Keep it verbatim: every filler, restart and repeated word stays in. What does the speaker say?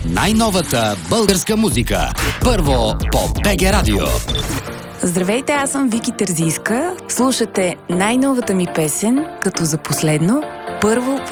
най-новата българска музика. Първо по БГ Радио. Здравейте, аз съм Вики Терзийска. Слушате най-новата ми песен, като за последно, първо по